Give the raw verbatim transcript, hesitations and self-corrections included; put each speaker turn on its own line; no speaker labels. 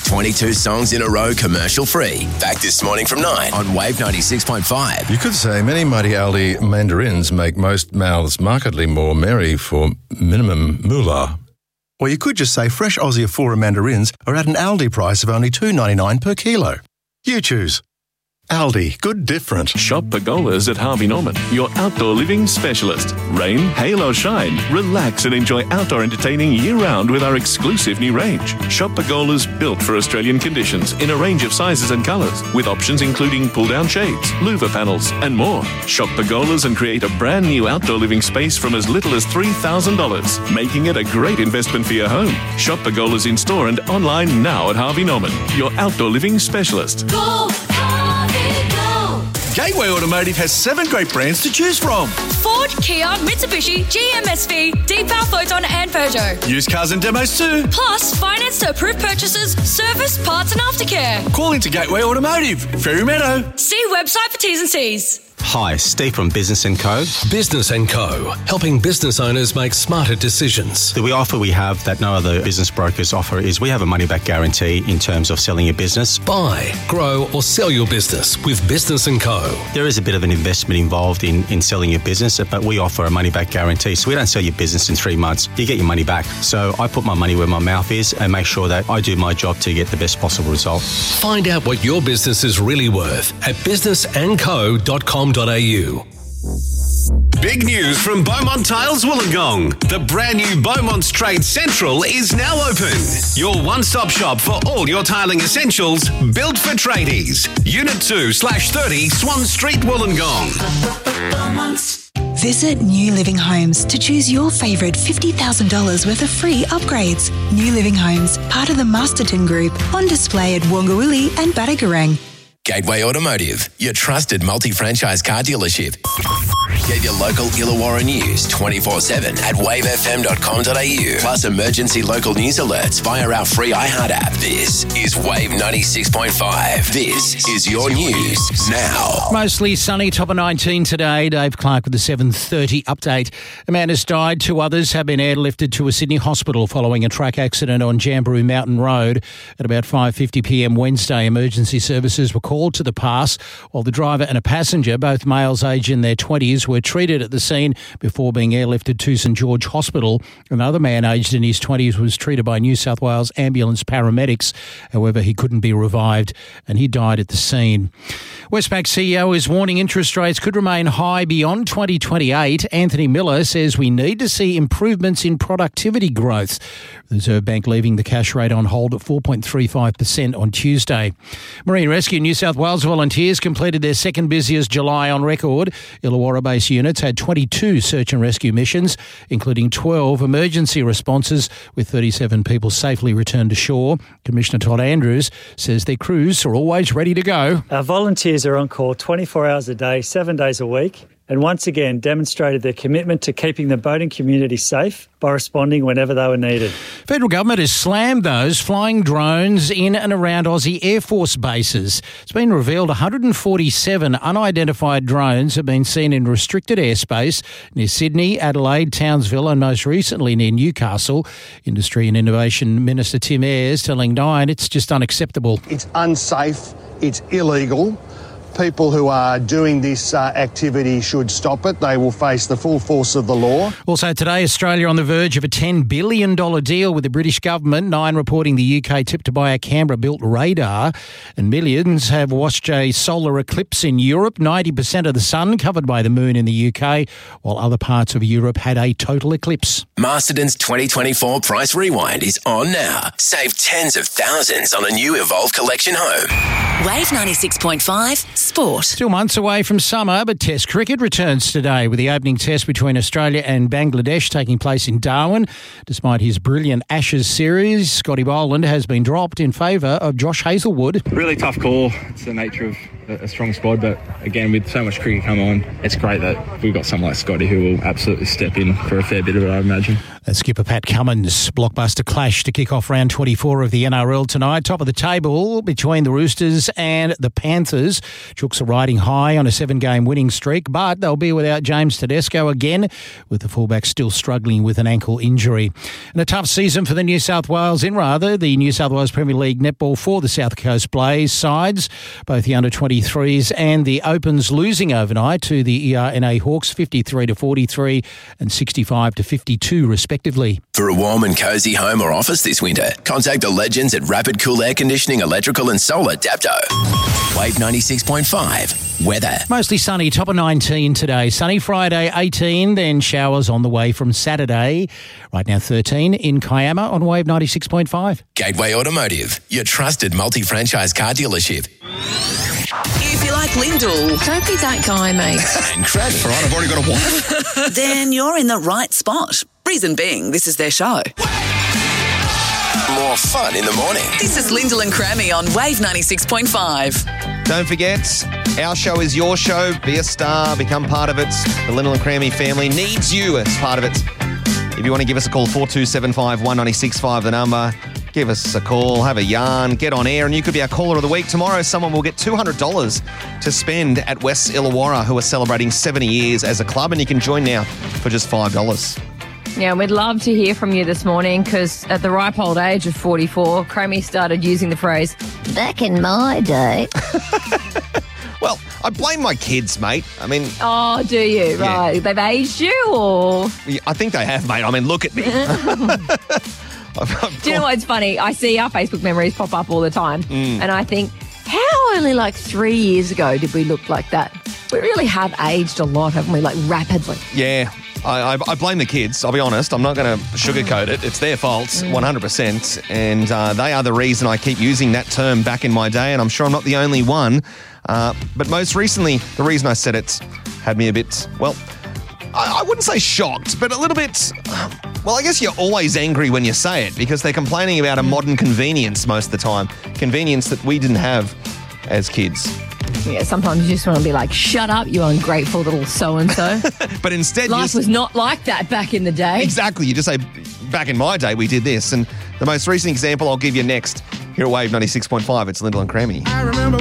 twenty-two songs in a row commercial free. Back this morning from nine on Wave ninety-six point five.
You could say many mighty Aldi mandarins make most mouths markedly more merry for minimum moolah.
Or you could just say fresh Aussie Afura mandarins are at an Aldi price of only two dollars ninety-nine per kilo. You choose. Aldi, good different.
Shop Pergolas at Harvey Norman, your outdoor living specialist. Rain, hail or shine, relax and enjoy outdoor entertaining year-round with our exclusive new range. Shop Pergolas built for Australian conditions in a range of sizes and colours, with options including pull-down shades, louver panels and more. Shop Pergolas and create a brand new outdoor living space from as little as three thousand dollars, making it a great investment for your home. Shop Pergolas in store and online now at Harvey Norman, your outdoor living specialist.
Go!
Gateway Automotive has seven great brands to choose from.
Ford, Kia, Mitsubishi, G M S V, Deepal, Photon and Peugeot.
Used cars and demos too.
Plus, finance to approved purchases, service, parts and aftercare.
Call into Gateway Automotive, Ferry Meadow.
See website for T's and C's.
Hi, Steve from Business and Co.
Business and Co, helping business owners make smarter decisions.
The offer we have that no other business brokers offer is we have a money-back guarantee in terms of selling your business.
Buy, grow or sell your business with Business and Co.
There is a bit of an investment involved in, in selling your business, but we offer a money-back guarantee. So we don't sell your business in three months. You get your money back. So I put my money where my mouth is and make sure that I do my job to get the best possible result.
Find out what your business is really worth at business and co dot com dot a u.
Big news from Beaumont Tiles Wollongong. The brand new Beaumont's Trade Central is now open. Your one-stop shop for all your tiling essentials, built for tradies. Unit two slash thirty Swan Street, Wollongong.
Visit New Living Homes to choose your favourite fifty thousand dollars worth of free upgrades. New Living Homes, part of the Masterton Group, on display at Wongawilli and Battigarang.
Gateway Automotive, your trusted multi-franchise car dealership. Get your local Illawarra news twenty-four seven at wave f m dot com dot a u. Plus emergency local news alerts via our free iHeart app. This is Wave ninety-six point five. This is your news now.
Mostly sunny, top of nineteen today. Dave Clark with the seven thirty update. A man has died. Two others have been airlifted to a Sydney hospital following a truck accident on Jamberoo Mountain Road. At about five fifty p m Wednesday, emergency services were called to the pass while the driver and a passenger, both males aged in their twenties, were treated at the scene before being airlifted to St George Hospital. Another man aged in his twenties was treated by New South Wales ambulance paramedics. However, he couldn't be revived and he died at the scene. Westpac C E O is warning interest rates could remain high beyond twenty twenty-eight. Anthony Miller says we need to see improvements in productivity growth. The Reserve Bank leaving the cash rate on hold at four point three five percent on Tuesday. Marine Rescue New South Wales volunteers completed their second busiest July on record. Illawarra-based units had twenty-two search and rescue missions, including twelve emergency responses, with thirty-seven people safely returned to shore. Commissioner Todd Andrews says their crews are always ready to go.
Our volunteers are on call twenty-four hours a day, seven days a week, and once again demonstrated their commitment to keeping the boating community safe by responding whenever they were needed.
Federal government has slammed those flying drones in and around Aussie Air Force bases. It's been revealed one hundred forty-seven unidentified drones have been seen in restricted airspace near Sydney, Adelaide, Townsville and most recently near Newcastle. Industry and Innovation Minister Tim Ayres telling Nine it's just unacceptable.
It's unsafe, it's illegal. People who are doing this uh, activity should stop it. They will face the full force of the law.
Also today, Australia on the verge of a ten billion dollars deal with the British government. Nine reporting the U K tipped to buy a Canberra-built radar. And millions have watched a solar eclipse in Europe. ninety percent of the sun covered by the moon in the U K, while other parts of Europe had a total eclipse.
Masterton's twenty twenty-four Price Rewind is on now. Save tens of thousands on a new Evolve Collection home.
Wave ninety-six point five Sport.
Still months away from summer, but Test cricket returns today with the opening test between Australia and Bangladesh taking place in Darwin. Despite his brilliant Ashes series, Scotty Boland has been dropped in favour of Josh Hazlewood.
Really tough call. It's the nature of a strong squad, but again, with so much cricket come on, it's great that we've got someone like Scotty who will absolutely step in for a fair bit of it, I imagine.
That's skipper Pat Cummins. Blockbuster clash to kick off round twenty-four of the N R L tonight. Top of the table between the Roosters and the Panthers. Chooks are riding high on a seven-game winning streak, but they'll be without James Tedesco again, with the fullback still struggling with an ankle injury. And a tough season for the New South Wales in rather the New South Wales Premier League netball for the South Coast Blaze sides. Both the under twenty-threes and the Opens losing overnight to the E R N A Hawks fifty-three to forty-three and sixty-five to fifty-two respectively.
For a warm and cosy home or office this winter, contact the legends at Rapid Cool Air Conditioning, Electrical and Solar Dapto. Wave ninety-six point five. Weather.
Mostly sunny, top of nineteen today. Sunny Friday, eighteen, then showers on the way from Saturday. Right now, thirteen in Kiama on Wave ninety-six point five.
Gateway Automotive, your trusted multi-franchise car dealership.
If you like Lyndall, don't be that guy, mate.
And Crash.
All right, I've already got a wife.
Then you're in the right spot. Reason being, this is their show.
More fun in the morning.
This is Lyndall and Crammy on Wave ninety-six point five.
Don't forget, our show is your show. Be a star, become part of it. The Lyndall and Crammy family needs you as part of it. If you want to give us a call, four two seven five, one nine six five, the number. Give us a call, have a yarn, get on air, and you could be our caller of the week. Tomorrow, someone will get two hundred dollars to spend at West Illawarra, who are celebrating seventy years as a club, and you can join now for just five dollars.
Yeah, we'd love to hear from you this morning because at the ripe old age of forty-four, Crammy started using the phrase, back in my day.
Well, I blame my kids, mate. I mean...
Oh, do you?
Yeah.
Right. They've aged you or...
Yeah, I think they have, mate. I mean, look at me.
Do you know what's funny? I see our Facebook memories pop up all the time
Mm.
and I think, how only like three years ago did we look like that? We really have aged a lot, haven't we? Like rapidly.
Yeah, I, I, I blame the kids, I'll be honest. I'm not going to sugarcoat it. It's their fault, one hundred percent. And uh, they are the reason I keep using that term back in my day, and I'm sure I'm not the only one. Uh, but most recently, the reason I said it had me a bit, well, I, I wouldn't say shocked, but a little bit... Well, I guess you're always angry when you say it because they're complaining about a modern convenience most of the time. Convenience that we didn't have as kids.
Yeah, sometimes you just want to be like, shut up, you ungrateful little so-and-so.
But instead...
Life
just,
was not like that back in the day.
Exactly. You just say, back in my day, we did this. And the most recent example I'll give you next here at Wave ninety-six point five, it's Lyndall and Crammy. I remember